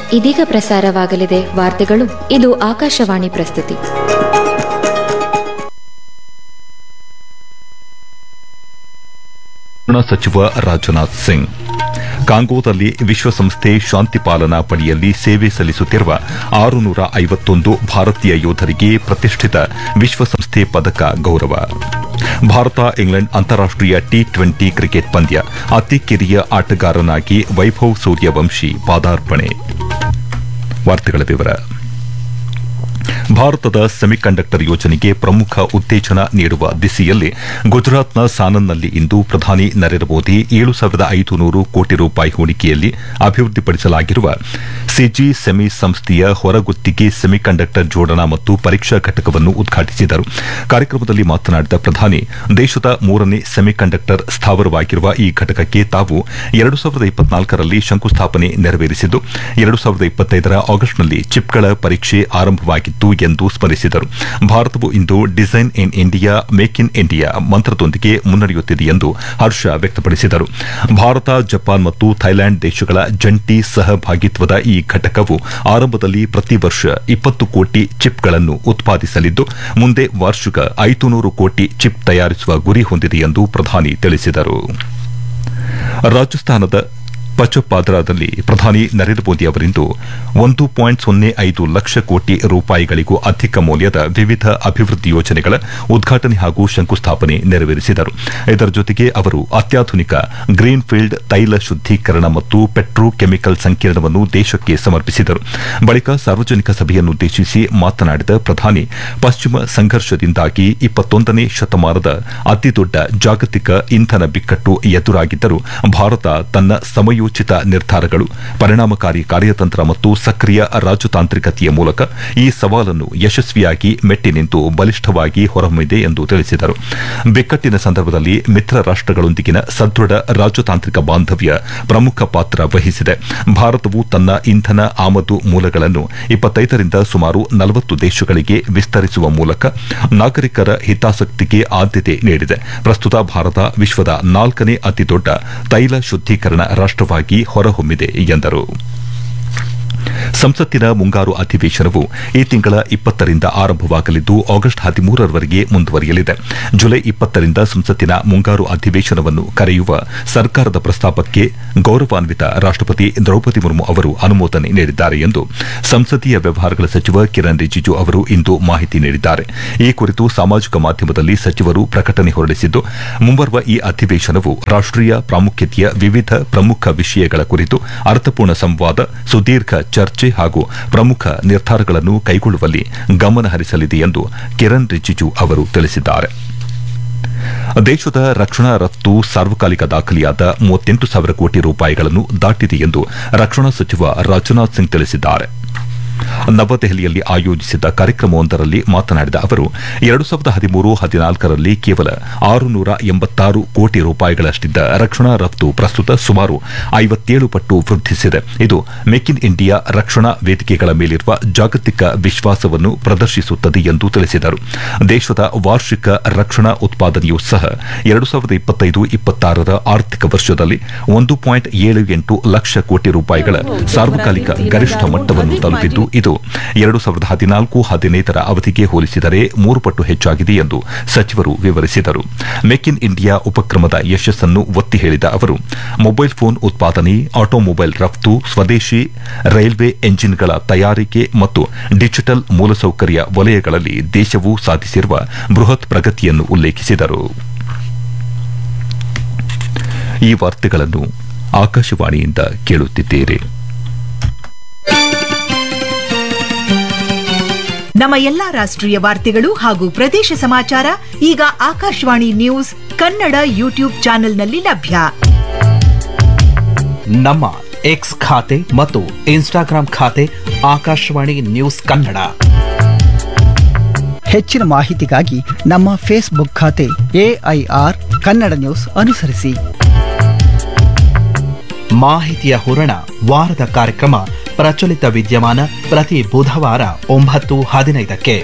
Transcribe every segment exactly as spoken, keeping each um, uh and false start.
ಇದೀಗ ಪ್ರಸಾರವಾಗಲಿದೆ ವಾರ್ತೆಗಳು. ಇದು ಆಕಾಶವಾಣಿ ಪ್ರಸ್ತುತಿ. ಸಚಿವ ರಾಜನಾಥ್ ಸಿಂಗ್ ಕಾಂಗೋದಲ್ಲಿ ವಿಶ್ವಸಂಸ್ಥೆ ಶಾಂತಿ ಪಾಲನಾ ಪಡೆಯಲ್ಲಿ ಸೇವೆ ಸಲ್ಲಿಸುತ್ತಿರುವ ಆರುನೂರ ಐವತ್ತೊಂದು ಭಾರತೀಯ ಯೋಧರಿಗೆ ಪ್ರತಿಷ್ಠಿತ ವಿಶ್ವಸಂಸ್ಥೆ ಪದಕ ಗೌರವ. ಭಾರತ ಇಂಗ್ಲೆಂಡ್ ಅಂತಾರಾಷ್ಟೀಯ ಟಿ ಟ್ವೆಂಟಿ ಕ್ರಿಕೆಟ್ ಪಂದ್ಯ, ಅತಿ ಕಿರಿಯ ಆಟಗಾರನಾಗಿ ವೈಭವ್ ಸೂರ್ಯವಂಶಿ ಪಾದಾರ್ಪಣೆ. ವಾರ್ತೆಗಳ ವಿವರ. ಭಾರತದ ಸೆಮಿಕಂಡಕ್ಟರ್ ಯೋಜನೆಗೆ ಪ್ರಮುಖ ಉತ್ತೇಜನ ನೀಡುವ ದಿಸೆಯಲ್ಲಿ ಗುಜರಾತ್ನ ಸಾನನ್ನಲ್ಲಿ ಇಂದು ಪ್ರಧಾನಿ ನರೇಂದ್ರ ಮೋದಿ ಏಳು ಸಾವಿರದ ಐದುನೂರು ಕೋಟಿ ರೂಪಾಯಿ ಹೂಡಿಕೆಯಲ್ಲಿ ಅಭಿವೃದ್ಧಿಪಡಿಸಲಾಗಿರುವ ಸಿಜಿ ಸೆಮಿ ಸಂಸ್ಥೆಯ ಹೊರಗುತ್ತಿಗೆ ಸೆಮಿಕಂಡಕ್ಟರ್ ಜೋಡಣಾ ಮತ್ತು ಪರೀಕ್ಷಾ ಘಟಕವನ್ನು ಉದ್ಘಾಟಿಸಿದರು. ಕಾರ್ಯಕ್ರಮದಲ್ಲಿ ಮಾತನಾಡಿದ ಪ್ರಧಾನಿ, ದೇಶದ ಮೂರನೇ ಸೆಮಿಕಂಡಕ್ಟರ್ ಸ್ಥಾವರವಾಗಿರುವ ಈ ಘಟಕಕ್ಕೆ ತಾವು ಎರಡು ಸಾವಿರದ ಇಪ್ಪತ್ನಾಲ್ಕರಲ್ಲಿ ಶಂಕುಸ್ಥಾಪನೆ ನೆರವೇರಿಸಿದ್ದು, ಎರಡು ಸಾವಿರದ ಇಪ್ಪತ್ತೈದರ ಆಗಸ್ಟ್ನಲ್ಲಿ ಚಿಪ್ಗಳ ಪರೀಕ್ಷೆ ಆರಂಭವಾಗಿತ್ತು ಎಂದು ಸ್ಮರಿಸಿದರು. ಭಾರತವು ಇಂದು design in India, make in India ಮಂತ್ರದೊಂದಿಗೆ ಮುನ್ನಡೆಯುತ್ತಿದೆ ಎಂದು ಹರ್ಷ ವ್ಯಕ್ತಪಡಿಸಿದರು. ಭಾರತ, ಜಪಾನ್ ಮತ್ತು ಥೈಲ್ಯಾಂಡ್ ದೇಶಗಳ ಜಂಟಿ ಸಹಭಾಗಿತ್ವದ ಈ ಘಟಕವು ಆರಂಭದಲ್ಲಿ ಪ್ರತಿ ವರ್ಷ ಇಪ್ಪತ್ತು ಕೋಟಿ ಚಿಪ್ಗಳನ್ನು ಉತ್ಪಾದಿಸಲಿದ್ದು, ಮುಂದೆ ವಾರ್ಷಿಕ ಐದುನೂರು ಕೋಟಿ ಚಿಪ್ ತಯಾರಿಸುವ ಗುರಿ ಹೊಂದಿದೆ ಎಂದು ಪ್ರಧಾನಿ ತಿಳಿಸಿದರು. ರಾಜಸ್ಥಾನದ ಪಚಪಾದ್ರಾದಲ್ಲಿ ಪ್ರಧಾನಿ ನರೇಂದ್ರ ಮೋದಿ ಅವರಿಂದು ಒಂದು ಪಾಯಿಂಟ್ ಸೊನ್ನೆ ಐದು ಲಕ್ಷ ಕೋಟಿ ರೂಪಾಯಿಗಳಿಗೂ ಅಧಿಕ ಮೌಲ್ಯದ ವಿವಿಧ ಅಭಿವೃದ್ಧಿ ಯೋಜನೆಗಳ ಉದ್ಘಾಟನೆ ಹಾಗೂ ಶಂಕುಸ್ಥಾಪನೆ ನೆರವೇರಿಸಿದರು. ಇದರ ಜೊತೆಗೆ ಅವರು ಅತ್ಯಾಧುನಿಕ ಗ್ರೀನ್ ಫೀಲ್ಡ್ ತೈಲ ಶುದ್ದೀಕರಣ ಮತ್ತು ಪೆಟ್ರೋ ಕೆಮಿಕಲ್ ಸಂಕೀರ್ಣವನ್ನು ದೇಶಕ್ಕೆ ಸಮರ್ಪಿಸಿದರು. ಬಳಿಕ ಸಾರ್ವಜನಿಕ ಸಭೆಯನ್ನುದ್ದೇಶಿಸಿ ಮಾತನಾಡಿದ ಪ್ರಧಾನಿ, ಪಶ್ಚಿಮ ಸಂಘರ್ಷದಿಂದಾಗಿ ಇಪ್ಪತ್ತೊಂದನೇ ಶತಮಾನದ ಅತಿದೊಡ್ಡ ಜಾಗತಿಕ ಇಂಧನ ಬಿಕ್ಕಟ್ಟು ಎದುರಾಗಿದ್ದರೂ ಭಾರತ ತನ್ನ ಸಮಯೋಚಿತ ನಿರ್ಧಾರಗಳು, ಪರಿಣಾಮಕಾರಿ ಕಾರ್ಯತಂತ್ರ ಮತ್ತು ಸಕ್ರಿಯ ರಾಜತಾಂತ್ರಿಕತೆಯ ಮೂಲಕ ಈ ಸವಾಲನ್ನು ಯಶಸ್ವಿಯಾಗಿ ಮೆಟ್ಟಿ ನಿಂತು ಬಲಿಷ್ಠವಾಗಿ ಹೊರಹೊಮ್ಮಿದೆ ಎಂದು ತಿಳಿಸಿದರು. ಬಿಕ್ಕಟ್ಟಿನ ಸಂದರ್ಭದಲ್ಲಿ ಮಿತ್ರ ರಾಷ್ಟಗಳೊಂದಿಗಿನ ಸದೃಢ ರಾಜತಾಂತ್ರಿಕ ಬಾಂಧವ್ಯ ಪ್ರಮುಖ ಪಾತ್ರ ವಹಿಸಿದೆ. ಭಾರತವು ತನ್ನ ಇಂಧನ ಆಮದು ಮೂಲಗಳನ್ನು ಇಪ್ಪತ್ತೈದರಿಂದ ಸುಮಾರು ನಲವತ್ತು ದೇಶಗಳಿಗೆ ವಿಸ್ತರಿಸುವ ಮೂಲಕ ನಾಗರಿಕರ ಹಿತಾಸಕ್ತಿಗೆ ಆದ್ಯತೆ ನೀಡಿದೆ. ಪ್ರಸ್ತುತ ಭಾರತ ವಿಶ್ವದ ನಾಲ್ಕನೇ ಅತಿದೊಡ್ಡ ತೈಲ ಶುದ್ದೀಕರಣ ರಾಷ್ಟವಾಗಿ ಹೊರಹೊಮ್ಮಿದೆ ಎಂದರು. ಸಂಸತ್ತಿನ ಮುಂಗಾರು ಅಧಿವೇಶನವು ಈ ತಿಂಗಳ ಇಪ್ಪತ್ತರಿಂದ ಆರಂಭವಾಗಲಿದ್ದು ಆಗಸ್ಟ್ ಹದಿಮೂರರವರೆಗೆ ಮುಂದುವರಿಯಲಿದೆ. ಜುಲೈ ಇಪ್ಪತ್ತರಿಂದ ಸಂಸತ್ತಿನ ಮುಂಗಾರು ಅಧಿವೇಶನವನ್ನು ಕರೆಯುವ ಸರ್ಕಾರದ ಪ್ರಸ್ತಾಪಕ್ಕೆ ಗೌರವಾನ್ವಿತ ರಾಷ್ಟಪತಿ ದ್ರೌಪದಿ ಮುರ್ಮು ಅವರು ಅನುಮೋದನೆ ನೀಡಿದ್ದಾರೆ ಎಂದು ಸಂಸದೀಯ ವ್ಯವಹಾರಗಳ ಸಚಿವ ಕಿರಣ್ ರಿಜಿಜು ಅವರು ಇಂದು ಮಾಹಿತಿ ನೀಡಿದ್ದಾರೆ. ಈ ಕುರಿತು ಸಾಮಾಜಿಕ ಮಾಧ್ಯಮದಲ್ಲಿ ಸಚಿವರು ಪ್ರಕಟಣೆ ಹೊರಡಿಸಿದ್ದು, ಮುಂಬರುವ ಈ ಅಧಿವೇಶನವು ರಾಷ್ಟೀಯ ಪ್ರಾಮುಖ್ಯತೆಯ ವಿವಿಧ ಪ್ರಮುಖ ವಿಷಯಗಳ ಕುರಿತು ಅರ್ಥಪೂರ್ಣ ಸಂವಾದ, ಸುದೀರ್ಘ ಚರ್ಚೆ ಹಾಗೂ ಪ್ರಮುಖ ನಿರ್ಧಾರಗಳನ್ನು ಕೈಗೊಳ್ಳುವಲ್ಲಿ ಗಮನ ಹರಿಸಲಿದೆ ಎಂದು ಕಿರಣ್ ರಿಜಿಜು ಅವರು ತಿಳಿಸಿದ್ದಾರೆ. ದೇಶದ ರಕ್ಷಣಾ ರಫ್ತು ಸಾರ್ವಕಾಲಿಕ ದಾಖಲೆಯಾದ ಮೂವತ್ತೆಂಟು ಸಾವಿರ ಕೋಟಿ ರೂಪಾಯಿಗಳನ್ನು ದಾಟಿದೆ ಎಂದು ರಕ್ಷಣಾ ಸಚಿವ ರಾಜನಾಥ್ ಸಿಂಗ್ ತಿಳಿಸಿದ್ದಾರೆ. ನವದೆಹಲಿಯಲ್ಲಿ ಆಯೋಜಿಸಿದ್ದ ಕಾರ್ಯಕ್ರಮವೊಂದರಲ್ಲಿ ಮಾತನಾಡಿದ ಅವರು, ಎರಡು ಸಾವಿರದ ಹದಿಮೂರು ಹದಿನಾಲ್ಕರಲ್ಲಿ ಕೇವಲ ಆರುನೂರ ಎಂಬತ್ತಾರು ಕೋಟಿ ರೂಪಾಯಿಗಳಷ್ಟಿದ್ದ ರಕ್ಷಣಾ ರಫ್ತು ಪ್ರಸ್ತುತ ಸುಮಾರು ಐವತ್ತೇಳು ಪಟ್ಟು ವೃದ್ಧಿಸಿದೆ. ಇದು ಮೇಕ್ ಇನ್ ಇಂಡಿಯಾ ರಕ್ಷಣಾ ವೇದಿಕೆಗಳ ಮೇಲಿರುವ ಜಾಗತಿಕ ವಿಶ್ವಾಸವನ್ನು ಪ್ರದರ್ಶಿಸುತ್ತದೆ ಎಂದು ತಿಳಿಸಿದರು. ದೇಶದ ವಾರ್ಷಿಕ ರಕ್ಷಣಾ ಉತ್ಪಾದನೆಯೂ ಸಹ ಎರಡು ಸಾವಿರದ ಇಪ್ಪತ್ತೈದು ಇಪ್ಪತ್ತಾರರ ಆರ್ಥಿಕ ವರ್ಷದಲ್ಲಿ ಒಂದು ಪಾಯಿಂಟ್ ಏಳು ಎಂಟು ಲಕ್ಷ ಕೋಟಿ ರೂಪಾಯಿಗಳ ಸಾರ್ವಕಾಲಿಕ ಗರಿಷ್ಠ ಮಟ್ಟವನ್ನು ತಲುಪಿದ್ದು, ಇದು ಎರಡು ಸಾವಿರದ ಹದಿನಾಲ್ಕು ಹದಿನೈದರ ಅವಧಿಗೆ ಹೋಲಿಸಿದರೆ ಮೂರು ಪಟ್ಟು ಹೆಚ್ಚಾಗಿದೆ ಎಂದು ಸಚಿವರು ವಿವರಿಸಿದರು. ಮೇಕ್ ಇನ್ ಇಂಡಿಯಾ ಉಪಕ್ರಮದ ಯಶಸ್ಸನ್ನು ಒತ್ತಿ ಹೇಳಿದ ಅವರು, ಮೊಬೈಲ್ ಫೋನ್ ಉತ್ಪಾದನೆ, ಆಟೋಮೊಬೈಲ್ ರಫ್ತು, ಸ್ವದೇಶಿ ರೈಲ್ವೆ ಎಂಜಿನ್ಗಳ ತಯಾರಿಕೆ ಮತ್ತು ಡಿಜಿಟಲ್ ಮೂಲಸೌಕರ್ಯ ವಲಯಗಳಲ್ಲಿ ದೇಶವು ಸಾಧಿಸಿರುವ ಬೃಹತ್ ಪ್ರಗತಿಯನ್ನು ಉಲ್ಲೇಖಿಸಿದರು. ಈ ವಾರ್ತೆಗಳನ್ನು ಆಕಾಶವಾಣಿಯಿಂದ ಕೇಳುತ್ತಿದ್ದೀರಿ. ನಮ್ಮ ಎಲ್ಲಾ ರಾಷ್ಟ್ರೀಯ ವಾರ್ತೆಗಳು ಹಾಗೂ ಪ್ರದೇಶ ಸಮಾಚಾರ ಈಗ ಆಕಾಶವಾಣಿ ನ್ಯೂಸ್ ಕನ್ನಡ ಯೂಟ್ಯೂಬ್ ಚಾನೆಲ್ನಲ್ಲಿ ಲಭ್ಯ. ನಮ್ಮ ಎಕ್ಸ್ ಖಾತೆ ಮತ್ತು ಇನ್ಸ್ಟಾಗ್ರಾಂ ಖಾತೆ ಆಕಾಶವಾಣಿ ನ್ಯೂಸ್ ಕನ್ನಡ. ಹೆಚ್ಚಿನ ಮಾಹಿತಿಗಾಗಿ ನಮ್ಮ ಫೇಸ್ಬುಕ್ ಖಾತೆ ಎಐಆರ್ ಕನ್ನಡ ನ್ಯೂಸ್ ಅನುಸರಿಸಿ. ಮಾಹಿತಿಯ ಹೂರಣ ವಾರದ ಕಾರ್ಯಕ್ರಮ ಪ್ರಚಲಿತ ವಿದ್ಯಮಾನ ಪ್ರತಿ ಬುಧವಾರ ಒಂಬತ್ತು ಹದಿನೈದಕ್ಕೆ.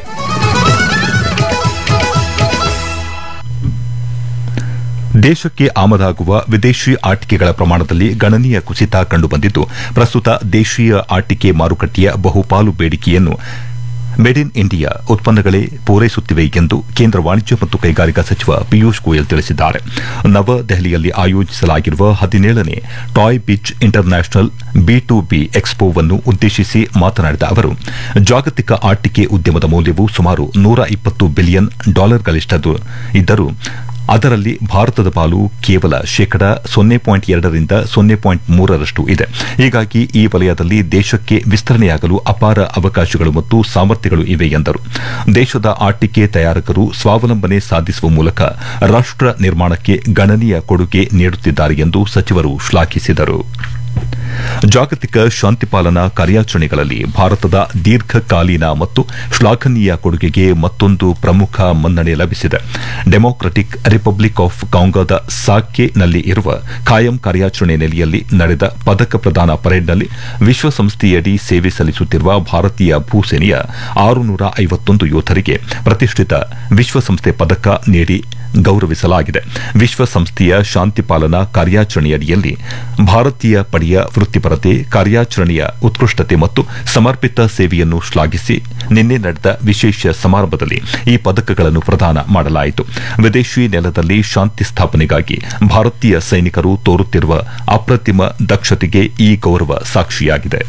ದೇಶಕ್ಕೆ ಆಮದಾಗುವ ವಿದೇಶಿ ಆಟಿಕೆಗಳ ಪ್ರಮಾಣದಲ್ಲಿ ಗಣನೀಯ ಕುಸಿತ ಕಂಡುಬಂದಿದ್ದು ಪ್ರಸ್ತುತ ದೇಶೀಯ ಆಟಿಕೆ ಮಾರುಕಟ್ಟೆಯ ಬಹುಪಾಲು ಬೇಡಿಕೆಯನ್ನು ಮೇಡ್ ಇನ್ ಇಂಡಿಯಾ ಉತ್ಪನ್ನಗಳೇ ಪೂರೈಸುತ್ತಿವೆ ಎಂದು ಕೇಂದ್ರ ವಾಣಿಜ್ಯ ಮತ್ತು ಕೈಗಾರಿಕಾ ಸಚಿವ ಪಿಯೂಷ್ ಗೋಯಲ್ ತಿಳಿಸಿದ್ದಾರೆ. ನವದೆಹಲಿಯಲ್ಲಿ ಆಯೋಜಿಸಲಾಗಿರುವ ಹದಿನೇಳನೇ toy beach international B to B ಎಕ್ಸ್ಪೋವನ್ನು ಉದ್ದೇಶಿಸಿ ಮಾತನಾಡಿದ ಅವರು, ಜಾಗತಿಕ ಆಟಿಕೆ ಉದ್ಯಮದ ಮೌಲ್ಯವು ಸುಮಾರು ನೂರ ಇಪ್ಪತ್ತು ಬಿಲಿಯನ್ ಡಾಲರ್ಗಳಿಷ್ಟು ಇದ್ದರೂ ಅದರಲ್ಲಿ ಭಾರತದ ಪಾಲು ಕೇವಲ ಶೇಕಡ ಸೊನ್ನೆ ಪಾಯಿಂಟ್ ಎರಡರಿಂದ ಸೊನ್ನೆ ಪಾಯಿಂಟ್ ಮೂರರಷ್ಟು ಇದೆ. ಹೀಗಾಗಿ ಈ ವಲಯದಲ್ಲಿ ದೇಶಕ್ಕೆ ವಿಸ್ತರಣೆಯಾಗಲು ಅಪಾರ ಅವಕಾಶಗಳು ಮತ್ತು ಸಾಮರ್ಥ್ಯಗಳು ಇವೆ ಎಂದರು. ದೇಶದ ಆಟಿಕೆ ತಯಾರಕರು ಸ್ವಾವಲಂಬನೆ ಸಾಧಿಸುವ ಮೂಲಕ ರಾಷ್ಟ ನಿರ್ಮಾಣಕ್ಕೆ ಗಣನೀಯ ಕೊಡುಗೆ ನೀಡುತ್ತಿದ್ದಾರೆ ಎಂದು ಸಚಿವರು ಶ್ಲಾಘಿಸಿದರು. ಜಾಗತಿಕ ಶಾಂತಿಪಾಲನಾ ಕಾರ್ಯಾಚರಣೆಗಳಲ್ಲಿ ಭಾರತದ ದೀರ್ಘಕಾಲೀನ ಮತ್ತು ಶ್ಲಾಘನೀಯ ಕೊಡುಗೆಗೆ ಮತ್ತೊಂದು ಪ್ರಮುಖ ಮನ್ನಣೆ ಲಭಿಸಿದೆ. ಡೆಮೊಕ್ರಟಿಕ್ ರಿಪಬ್ಲಿಕ್ ಆಫ್ ಕಾಂಗೋದ ಸಾಕ್ಯೆನಲ್ಲಿ ಇರುವ ಖಾಯಂ ಕಾರ್ಯಾಚರಣೆ ನೆಲೆಯಲ್ಲಿ ನಡೆದ ಪದಕ ಪ್ರದಾನ ಪರೇಡ್ನಲ್ಲಿ ವಿಶ್ವಸಂಸ್ಥೆಯಡಿ ಸೇವೆ ಸಲ್ಲಿಸುತ್ತಿರುವ ಭಾರತೀಯ ಭೂಸೇನೆಯ ಆರುನೂರ ಐವತ್ತೊಂದು ಯೋಧರಿಗೆ ಪ್ರತಿಷ್ಠಿತ ವಿಶ್ವಸಂಸ್ಥೆ ಪದಕ ನೀಡಿ ಗೌರವಿಸಲಾಗಿದೆ. ವಿಶ್ವಸಂಸ್ಥೆಯ ಶಾಂತಿಪಾಲನಾ ಕಾರ್ಯಾಚರಣೆಯಡಿಯಲ್ಲಿ ಭಾರತೀಯ ಪಡೆಯ ವೃತ್ತಿಪರತೆ, ಕಾರ್ಯಾಚರಣೆಯ ಉತ್ಕೃಷ್ಟತೆ ಮತ್ತು ಸಮರ್ಪಿತ ಸೇವೆಯನ್ನು ಶ್ಲಾಘಿಸಿ ನಿನ್ನೆ ನಡೆದ ವಿಶೇಷ ಸಮಾರಂಭದಲ್ಲಿ ಈ ಪದಕಗಳನ್ನು ಪ್ರದಾನ ಮಾಡಲಾಯಿತು. ವಿದೇಶಿ ನೆಲದಲ್ಲಿ ಶಾಂತಿ ಸ್ಥಾಪನೆಗಾಗಿ ಭಾರತೀಯ ಸೈನಿಕರು ತೋರುತ್ತಿರುವ ಅಪ್ರತಿಮ ದಕ್ಷತೆಗೆ ಈ ಗೌರವ ಸಾಕ್ಷಿಯಾಗಿದೆ.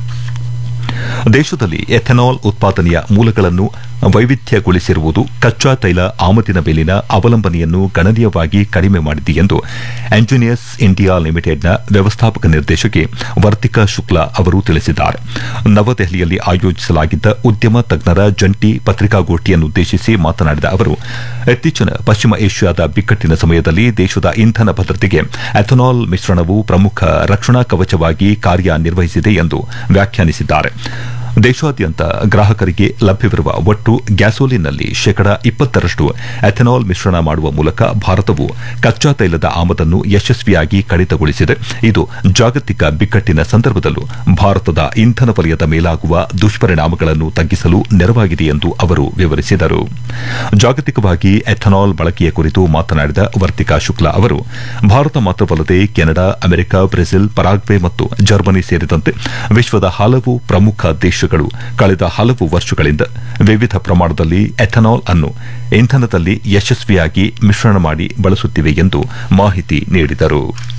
ದೇಶದಲ್ಲಿ ಎಥೆನಾಲ್ ಉತ್ಪಾದನೆಯ ಮೂಲಗಳನ್ನು ವೈವಿಧ್ಯಗೊಳಿಸಿರುವುದು ಕಚ್ಚಾ ತೈಲ ಆಮದಿನ ಮೇಲಿನ ಅವಲಂಬನೆಯನ್ನು ಗಣನೀಯವಾಗಿ ಕಡಿಮೆ ಮಾಡಿದೆ ಎಂದು ಎಂಜಿನಿಯರ್ಸ್ ಇಂಡಿಯಾ ಲಿಮಿಟೆಡ್ನ ವ್ಯವಸ್ಥಾಪಕ ನಿರ್ದೇಶಕಿ ವರ್ತಿಕಾ ಶುಕ್ಲಾ ಅವರು ತಿಳಿಸಿದ್ದಾರೆ. ನವದೆಹಲಿಯಲ್ಲಿ ಆಯೋಜಿಸಲಾಗಿದ್ದ ಉದ್ಯಮ ತಜ್ಞರ ಜಂಟಿ ಪತ್ರಿಕಾಗೋಷ್ಠಿಯನ್ನುದ್ದೇಶಿಸಿ ಮಾತನಾಡಿದ ಅವರು, ಇತ್ತೀಚಿನ ಪಶ್ಚಿಮ ಏಷ್ಯಾದ ಬಿಕ್ಕಟ್ಟಿನ ಸಮಯದಲ್ಲಿ ದೇಶದ ಇಂಧನ ಭದ್ರತೆಗೆ ಎಥೆನಾಲ್ ಮಿಶ್ರಣವು ಪ್ರಮುಖ ರಕ್ಷಣಾ ಕವಚವಾಗಿ ಕಾರ್ಯನಿರ್ವಹಿಸಿದೆ ಎಂದು ವ್ಯಾಖ್ಯಾನಿಸಿದ್ದಾರೆ. ದೇಶಾದ್ಯಂತ ಗ್ರಾಹಕರಿಗೆ ಲಭ್ಯವಿರುವ ಒಟ್ಟು ಗ್ಯಾಸೋಲಿನ್ನಲ್ಲಿ ಶೇಕಡ ಇಪ್ಪತ್ತರಷ್ಟು ಎಥೆನಾಲ್ ಮಿಶ್ರಣ ಮಾಡುವ ಮೂಲಕ ಭಾರತವು ಕಚ್ಚಾ ತೈಲದ ಆಮದನ್ನು ಯಶಸ್ವಿಯಾಗಿ ಕಡಿತಗೊಳಿಸಿದೆ. ಇದು ಜಾಗತಿಕ ಬಿಕ್ಕಟ್ಟಿನ ಸಂದರ್ಭದಲ್ಲೂ ಭಾರತದ ಇಂಧನ ವಲಯದ ಮೇಲಾಗುವ ದುಷ್ಪರಿಣಾಮಗಳನ್ನು ತಗ್ಗಿಸಲು ನೆರವಾಗಿದೆ ಎಂದು ಅವರು ವಿವರಿಸಿದರು. ಜಾಗತಿಕವಾಗಿ ಎಥೆನಾಲ್ ಬಳಕೆಯ ಕುರಿತು ಮಾತನಾಡಿದ ವರ್ತಿಕಾ ಶುಕ್ಲಾ ಅವರು, ಭಾರತ ಮಾತ್ರವಲ್ಲದೆ ಕೆನಡಾ, ಅಮೆರಿಕ, ಬ್ರೆಜಿಲ್, ಪರಾಗ್ವೆ ಮತ್ತು ಜರ್ಮನಿ ಸೇರಿದಂತೆ ವಿಶ್ವದ ಹಲವು ಪ್ರಮುಖ ದೇಶ ಕಳೆದ ಹಲವು ವರ್ಷಗಳಿಂದ ವಿವಿಧ ಪ್ರಮಾಣದಲ್ಲಿ ಎಥೆನಾಲ್ ಅನ್ನು ಇಂಧನದಲ್ಲಿ ಯಶಸ್ವಿಯಾಗಿ ಮಿಶ್ರಣ ಮಾಡಿ ಬಳಸುತ್ತಿವೆ ಎಂದು ಮಾಹಿತಿ ನೀಡಿದರು.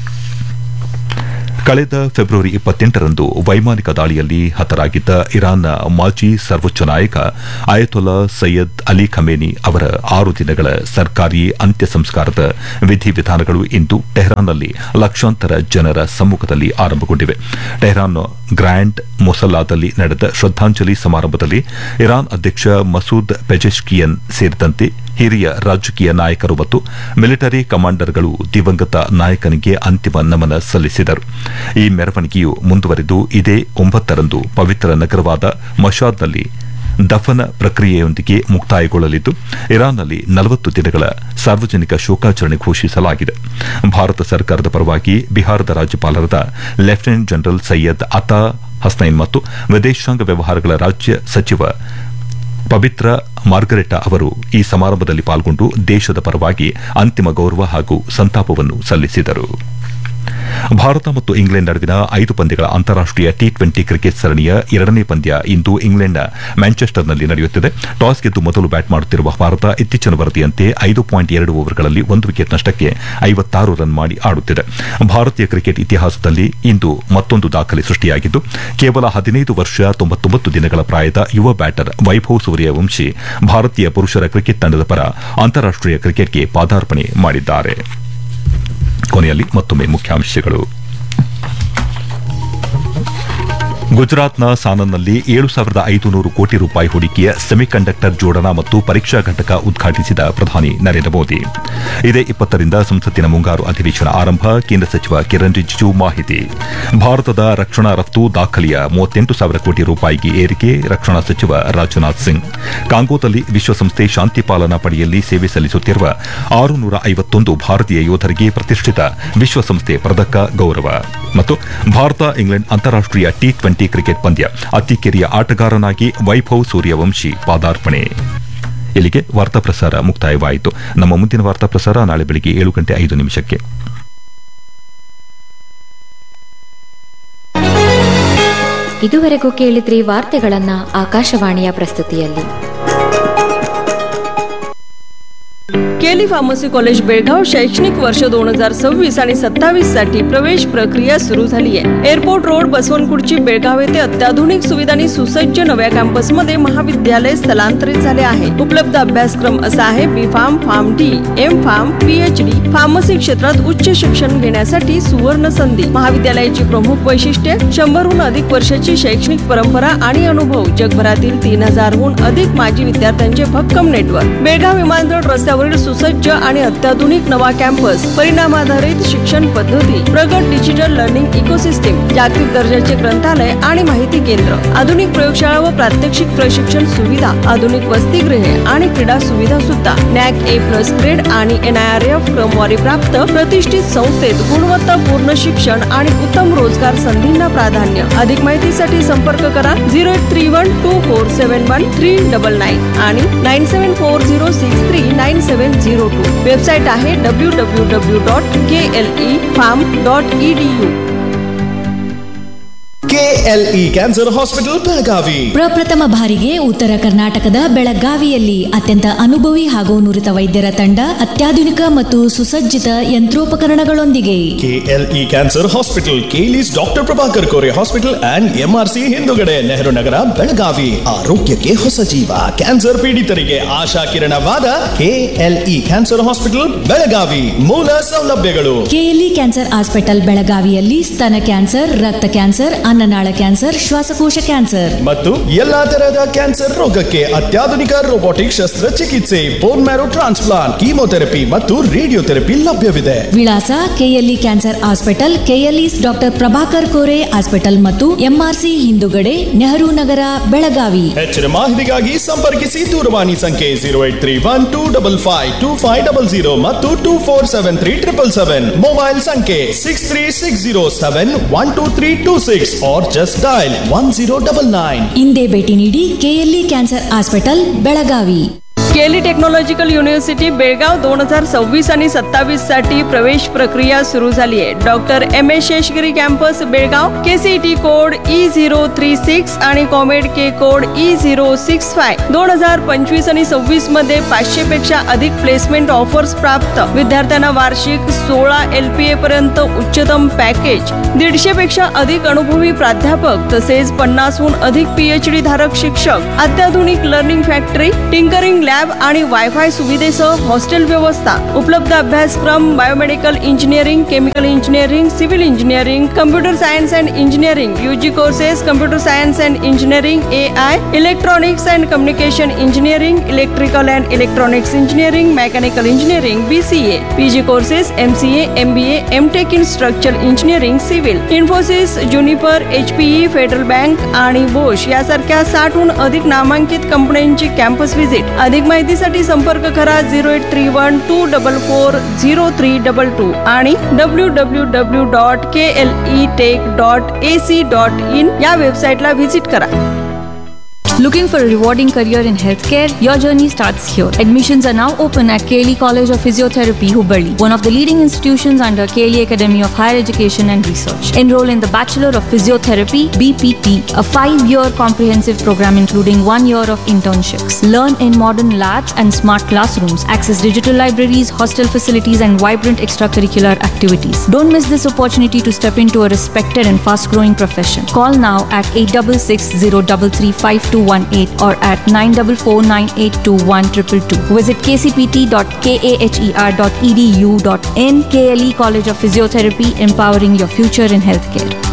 ಕಳೆದ ಫೆಬ್ರವರಿ ಇಪ್ಪತ್ತೆಂಟರಂದು ವೈಮಾನಿಕ ದಾಳಿಯಲ್ಲಿ ಹತರಾಗಿದ್ದ ಇರಾನ್ನ ಮಾಜಿ ಸರ್ವೋಚ್ಚ ನಾಯಕ ಅಯತೊಲ್ಲಾ ಸೈಯದ್ ಅಲಿ ಖಮೇನಿ ಅವರ ಆರು ದಿನಗಳ ಸರ್ಕಾರಿ ಅಂತ್ಯ ಸಂಸ್ಕಾರದ ವಿಧಿವಿಧಾನಗಳು ಇಂದು ಟೆಹರಾನ್ನಲ್ಲಿ ಲಕ್ಷಾಂತರ ಜನರ ಸಮ್ಮುಖದಲ್ಲಿ ಆರಂಭಗೊಂಡಿವೆ. ಟೆಹರಾನ್ನ ಗ್ರ್ಯಾಂಡ್ ಮೊಸಲ್ಲಾದಲ್ಲಿ ನಡೆದ ಶ್ರದ್ದಾಂಜಲಿ ಸಮಾರಂಭದಲ್ಲಿ ಇರಾನ್ ಅಧ್ಯಕ್ಷ ಮಸೂದ್ ಪೆಜೆಶ್ಕಿಯನ್ ಸೇರಿದಂತೆ ಹಿರಿಯ ರಾಜಕೀಯ ನಾಯಕರು ಮತ್ತು ಮಿಲಿಟರಿ ಕಮಾಂಡರ್ಗಳು ದಿವಂಗತ ನಾಯಕನಿಗೆ ಅಂತಿಮ ನಮನ ಸಲ್ಲಿಸಿದರು. ಈ ಮೆರವಣಿಗೆಯು ಮುಂದುವರೆದು ಇದೇ ಒಂಬತ್ತರಂದು ಪವಿತ್ರ ನಗರವಾದ ಮಶಾದ್ನಲ್ಲಿ ದಫನ ಪ್ರಕ್ರಿಯೆಯೊಂದಿಗೆ ಮುಕ್ತಾಯಗೊಳ್ಳಲಿದ್ದು, ಇರಾನ್ನಲ್ಲಿ ನಲವತ್ತು ದಿನಗಳ ಸಾರ್ವಜನಿಕ ಶೋಕಾಚರಣೆ ಘೋಷಿಸಲಾಗಿದೆ. ಭಾರತ ಸರ್ಕಾರದ ಪರವಾಗಿ ಬಿಹಾರದ ರಾಜ್ಯಪಾಲರಾದ ಲೆಫ್ಟಿನೆಂಟ್ ಜನರಲ್ ಸೈಯದ್ ಅತಾ ಹಸ್ನೈನ್ ಮತ್ತು ವಿದೇಶಾಂಗ ವ್ಯವಹಾರಗಳ ರಾಜ್ಯ ಸಚಿವ ಪವಿತ್ರ ಮಾರ್ಗರೆಟಾ ಅವರು ಈ ಸಮಾರಂಭದಲ್ಲಿ ಪಾಲ್ಗೊಂಡು ದೇಶದ ಪರವಾಗಿ ಅಂತಿಮ ಗೌರವ ಹಾಗೂ ಸಂತಾಪವನ್ನು ಸಲ್ಲಿಸಿದರು. ಭಾರತ ಮತ್ತು ಇಂಗ್ಲೆಂಡ್ ನಡುವಿನ ಐದು ಪಂದ್ಯಗಳ ಅಂತಾರಾಷ್ಟೀಯ ಟಿ ಟ್ವೆಂಟಿ ಕ್ರಿಕೆಟ್ ಸರಣಿಯ ಎರಡನೇ ಪಂದ್ಯ ಇಂದು ಇಂಗ್ಲೆಂಡ್ನ ಮ್ಯಾಂಚೆಸ್ಟರ್ನಲ್ಲಿ ನಡೆಯುತ್ತಿದೆ. ಟಾಸ್ ಗೆದ್ದು ಮೊದಲು ಬ್ಯಾಟ್ ಮಾಡುತ್ತಿರುವ ಭಾರತ ಇತ್ತೀಚಿನ ವರದಿಯಂತೆ ಐದು ಪಾಯಿಂಟ್ ಎರಡು ಓವರ್ಗಳಲ್ಲಿ ಒಂದು ವಿಕೆಟ್ ನಷ್ಟಕ್ಕೆ ಐವತ್ತಾರು ರನ್ ಮಾಡಿ ಆಡುತ್ತಿದೆ. ಭಾರತೀಯ ಕ್ರಿಕೆಟ್ ಇತಿಹಾಸದಲ್ಲಿ ಇಂದು ಮತ್ತೊಂದು ದಾಖಲೆ ಸೃಷ್ಟಿಯಾಗಿದ್ದು, ಕೇವಲ ಹದಿನೈದು ವರ್ಷ ತೊಂಬತ್ತೊಂಬತ್ತು ದಿನಗಳ ಪ್ರಾಯದ ಯುವ ಬ್ಯಾಟರ್ ವೈಭವ್ ಸೂರ್ಯವಂಶಿ ಭಾರತೀಯ ಪುರುಷರ ಕ್ರಿಕೆಟ್ ತಂಡದ ಪರ ಅಂತಾರಾಷ್ಟೀಯ ಕ್ರಿಕೆಟ್ಗೆ ಪಾದಾರ್ಪಣೆ ಮಾಡಿದ್ದಾರೆ. ಕೊನೆಯಲ್ಲಿ ಮತ್ತೊಮ್ಮೆ ಮುಖ್ಯಾಂಶಗಳು. ಗುಜರಾತ್ನ ಸಾನನ್ನಲ್ಲಿ ಏಳು ಸಾವಿರದ ಐದು ನೂರು ಕೋಟಿ ರೂಪಾಯಿ ಹೂಡಿಕೆಯ ಸೆಮಿಕಂಡಕ್ಟರ್ ಜೋಡಣಾ ಮತ್ತು ಪರೀಕ್ಷಾ ಘಟಕ ಉದ್ಘಾಟಿಸಿದ ಪ್ರಧಾನಿ ನರೇಂದ್ರ ಮೋದಿ. ಇದೇ ಇಪ್ಪತ್ತರಿಂದ ಸಂಸತ್ತಿನ ಮುಂಗಾರು ಅಧಿವೇಶನ ಆರಂಭ, ಕೇಂದ್ರ ಸಚಿವ ಕಿರಣ್ ರಿಜಿಜು ಮಾಹಿತಿ. ಭಾರತದ ರಕ್ಷಣಾ ರಫ್ತು ದಾಖಲೆಯ ಮೂವತ್ತೆಂಟು ಸಾವಿರ ಕೋಟಿ ರೂಪಾಯಿಗೆ ಏರಿಕೆ, ರಕ್ಷಣಾ ಸಚಿವ ರಾಜನಾಥ್ ಸಿಂಗ್. ಕಾಂಗೋದಲ್ಲಿ ವಿಶ್ವಸಂಸ್ಥೆ ಶಾಂತಿ ಪಾಲನಾ ಪಡೆಯಲ್ಲಿ ಸೇವೆ ಸಲ್ಲಿಸುತ್ತಿರುವ ಆರುನೂರ ಐವತ್ತೊಂದು ಭಾರತೀಯ ಯೋಧರಿಗೆ ಪ್ರತಿಷ್ಠಿತ ವಿಶ್ವಸಂಸ್ಥೆ ಪದಕ ಗೌರವ. ಮತ್ತು ಭಾರತ ಇಂಗ್ಲೆಂಡ್ ಅಂತಾರಾಷ್ಟೀಯ ಟಿ ಟ್ವೆಂಟಿ ಕ್ರಿಕೆಟ್ ಪಂದ್ಯ, ಅತಿ ಕಿರಿಯ ಆಟಗಾರನಾಗಿ ವೈಭವ್ ಸೂರ್ಯವಂಶಿ ಪಾದಾರ್ಪಣೆ. ಇಲ್ಲಿಗೆ ವಾರ್ತಾ ಪ್ರಸಾರ ಮುಕ್ತಾಯವಾಯಿತು. ನಮ್ಮ ಮುಂದಿನ ವಾರ್ತಾ ಪ್ರಸಾರ ನಾಳೆ ಬೆಳಿಗ್ಗೆ ಏಳು ಗಂಟೆ ಐದು ನಿಮಿಷಕ್ಕೆ. ಇದುವರೆಗೂ ಕೇಳಿದ್ರಿ ವಾರ್ತೆಗಳನ್ನ ಆಕಾಶವಾಣಿಯ ಪ್ರಸ್ತುತಿಯಲ್ಲಿ. केली फार्मसी कॉलेज बेळगाव शैक्षणिक वर्ष दोन हजार सव्वीस आणि सत्तावीस साठी प्रवेश प्रक्रिया सुरू झाली आहे. एअरपोर्ट रोड बसवनकुर्ची बेळगाव येथे अत्याधुनिक सुविधांनी सुसज्ज नव्या कॅम्पस मध्ये महाविद्यालय स्थलांतरित झाले आहे. उपलब्ध अभ्यासक्रम असा आहे: B farm, pharm D, M farm, PhD. Pharmacy क्षेत्रात उच्च शिक्षण घेण्यासाठी सुवर्ण संधी. महाविद्यालयाची प्रमुख वैशिष्ट्ये: शंभरहून अधिक वर्षाची शैक्षणिक परंपरा आणि अनुभव. जगभरातील तीन हजारहून अधिक माजी विद्यार्थ्यांचे भक्कम नेटवर्क. बेळगाव विमानतळ रस्त्यावरील सुसज्ज आणि अत्याधुनिक नवा कॅम्पस. परिणामाधारित शिक्षण पद्धती. प्रगत डिजिटल लर्निंग इकोसिस्टीम. जागतिक दर्जाचे ग्रंथालय आणि माहिती केंद्र. आधुनिक प्रयोगशाळा व प्रात्यक्षिक प्रशिक्षण सुविधा. आधुनिक वसतिगृहे आणि क्रीडा सुविधा सुद्धा. नॅक ए प्लस ग्रेड आणि एन आय आर एफ क्रमवारी प्राप्त प्रतिष्ठित संस्थेत गुणवत्तापूर्ण शिक्षण आणि उत्तम रोजगार संधींना प्राधान्य. अधिक माहितीसाठी संपर्क करा zero eight three one two four seven one three double nine आणि nine seven four zero six three nine seven zero to. Website आहे डब्ल्यू डब्ल्यू डब्ल्यू डॉट के L E farm dot E D you. KLE cancer hospital Belagavi ಪ್ರಪ್ರಥಮ ಬಾರಿಗೆ ಉತ್ತರ ಕರ್ನಾಟಕದ ಬೆಳಗಾವಿಯಲ್ಲಿ ಅತ್ಯಂತ ಅನುಭವಿ ಹಾಗೂ ನುರಿತ ವೈದ್ಯರ ತಂಡ ಅತ್ಯಾಧುನಿಕ ಮತ್ತು ಸುಸಜ್ಜಿತ ಯಂತ್ರೋಪಕರಣಗಳೊಂದಿಗೆ. KLE cancer hospital ಕೇಲಿಸ್ doctor Prabhakar Kore hospital and MRC ಹಿಂದುಗಡೆ ನೆಹರು ನಗರ ಬೆಳಗಾವಿ. ಆರೋಗ್ಯಕ್ಕೆ ಹೊಸ ಜೀವ. ಕ್ಯಾನ್ಸರ್ ಪೀಡಿತರಿಗೆ ಆಶಾ ಕಿರಣವಾದ ಕೆಎಲ್ಇ ಕ್ಯಾನ್ಸರ್ ಹಾಸ್ಪಿಟಲ್ ಬೆಳಗಾವಿ. ಮೂಲ ಸೌಲಭ್ಯಗಳು: ಕೆಎಲ್ಇ ಕ್ಯಾನ್ಸರ್ ಹಾಸ್ಪಿಟಲ್ ಬೆಳಗಾವಿಯಲ್ಲಿ ಸ್ತನ ಕ್ಯಾನ್ಸರ್, ರಕ್ತ ಕ್ಯಾನ್ಸರ್, ಅನ್ನನಾಳ ಕ್ಯಾನ್ಸರ್, ಶ್ವಾಸಕೋಶ ಕ್ಯಾನ್ಸರ್ ಮತ್ತು ಎಲ್ಲಾ ತರಹದ ಕ್ಯಾನ್ಸರ್ ರೋಗಕ್ಕೆ ಅತ್ಯಾಧುನಿಕ ರೋಬೋಟಿಕ್ ಶಸ್ತ್ರಚಿಕಿತ್ಸೆ, ಬೋನ್ ಮ್ಯಾರೋ ಟ್ರಾನ್ಸ್ಪ್ಲಾಂಟ್, ಕೀಮೋಥೆರಪಿ ಮತ್ತು ರೇಡಿಯೋಥೆರಪಿ ಲಭ್ಯವಿದೆ. ವಿಳಾಸ: KLE cancer hospital, KLE doctor Prabhakar Kore hospital ಮತ್ತು ಎಂಆರ್ಸಿ ಹಿಂದುಗಡೆ, ನೆಹರು ನಗರ, ಬೆಳಗಾವಿ. ಹೆಚ್ಚಿನ ಮಾಹಿತಿಗಾಗಿ ಸಂಪರ್ಕಿಸಿ ದೂರವಾಣಿ ಸಂಖ್ಯೆ zero eight three one two double five two five double zero ಮತ್ತು two four seven three triple seven. Mobile ಸಂಖ್ಯೆ six three six zero seven one two three two six or just dial one zero double nine. ಇಂದೇ ಭೇಟಿ ನೀಡಿ KLE cancer hospital Belagavi. केली technological university Belgaum दोन हजार सव्वीस आणि सत्तावीस साठी प्रवेश प्रक्रिया सुरू झाली आहे. Doctor M S Seshagiri campus Belgaum. KCET code ई झिरो थ्री सिक्स आणि कॉमेड के कोड ई झिरो सिक्स फाय. दोन हजार पंचवीस आणि सव्वीस मध्ये पाचशे पेक्षा अधिक प्लेसमेंट ऑफर्स प्राप्त. विद्यार्थ्यांना वार्षिक सोळा एल पी ए पर्यंत उच्चतम पॅकेज. दीडशे पेक्षा अधिक अनुभवी प्राध्यापक तसेच पन्नासहून अधिक पीएचडी धारक शिक्षक. अत्याधुनिक लर्निंग फॅक्टरी, टिंकरिंग लॅब आणि वायफाय सुविधेसह हॉस्टेल व्यवस्था. उपलब्ध अभ्यासक्रम: biomedical engineering, chemical engineering, civil engineering, computer science and engineering, UG courses, computer science and engineering, A I, electronics and communication engineering, electrical and electronics engineering, mechanical engineering, BCA, PG courses, MCA, MBA, MTech in structural engineering, civil. Infosys, ज्युनिपर, HPE, federal bank आणि बोश यासारख्या साठहून अधिक नामांकित कंपन्यांची campus visit. अधिक माहितीसाठी संपर्क करा zero eight three one two double four zero three double two आणि डब्ल्यू डब्ल्यू डब्ल्यू डॉट के L E take dot A C dot in या वेबसाईटला व्हिजिट करा. Looking for a rewarding career in healthcare? Your journey starts here. Admissions are now open at K L E College of Physiotherapy, Hubballi, one of the leading institutions under K L E Academy of Higher Education and Research. Enroll in the Bachelor of Physiotherapy (B P T), a five-year comprehensive program including one year of internships. Learn in modern labs and smart classrooms. Access digital libraries, hostel facilities, and vibrant extracurricular activities. Don't miss this opportunity to step into a respected and fast-growing profession. Call now at eight six six zero three three five two one eight or at nine four four nine eight two one two two two. Visit k c p t dot kaher dot e d u dot in. K L E College of Physiotherapy, empowering your future in healthcare.